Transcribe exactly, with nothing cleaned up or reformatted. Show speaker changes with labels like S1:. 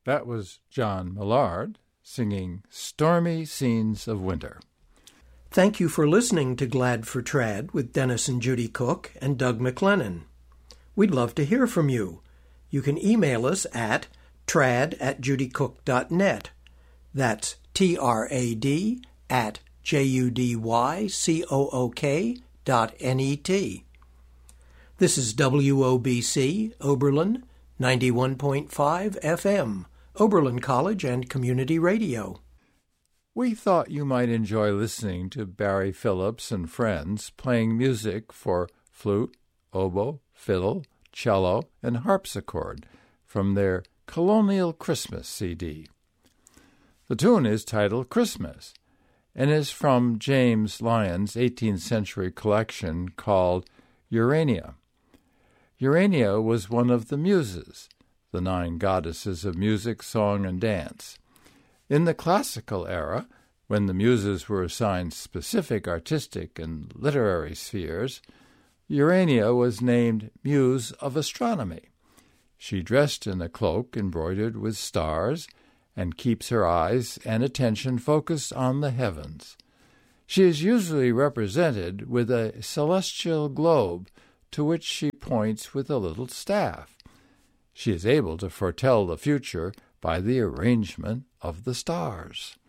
S1: That was John Millard singing Stormy Scenes of Winter.
S2: Thank you for listening to Glad for Trad with Dennis and Judy Cook and Doug McLennan. We'd love to hear from you. You can email us at trad at judycook dot net. That's T R A D at J U D Y C O O K dot N E T. This is W O B C, Oberlin, ninety-one point five F M, Oberlin College and Community Radio.
S1: We thought you might enjoy listening to Barry Phillips and friends playing music for flute, oboe, fiddle, cello, and harpsichord from their Colonial Christmas C D. The tune is titled Christmas and is from James Lyon's eighteenth century collection called Urania. Urania was one of the Muses, the nine goddesses of music, song, and dance. In the classical era, when the Muses were assigned specific artistic and literary spheres, Urania was named Muse of Astronomy. She dressed in a cloak embroidered with stars and keeps her eyes and attention focused on the heavens. She is usually represented with a celestial globe to which she points with a little staff. She is able to foretell the future by the arrangement of the stars.